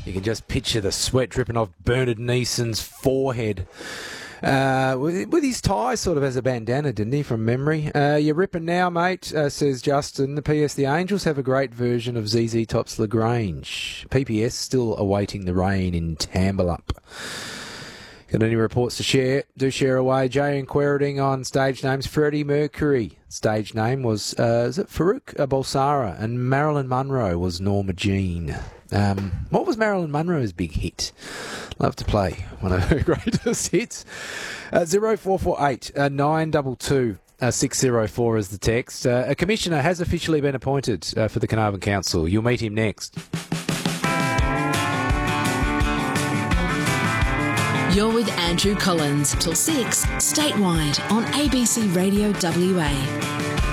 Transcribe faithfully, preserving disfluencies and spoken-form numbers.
You can just picture the sweat dripping off Bernard Neeson's forehead. Uh, with, with his tie sort of as a bandana, didn't he, from memory? Uh, you're ripping now, mate, uh, says Justin. The P S, the Angels have a great version of Z Z Top's Lagrange. P P S still awaiting the rain in Tambalup. Got any reports to share? Do share away. Jay inquiring on stage names. Freddie Mercury. Stage name was, uh, is it Farouk Balsara? And Marilyn Monroe was Norma Jean. Um, what was Marilyn Monroe's big hit? Love to play one of her greatest hits. Uh, zero four four eight uh, nine two two uh, six zero four is the text. Uh, a commissioner has officially been appointed uh, for the Carnarvon Council. You'll meet him next. You're with Andrew Collins till six, statewide on A B C Radio W A.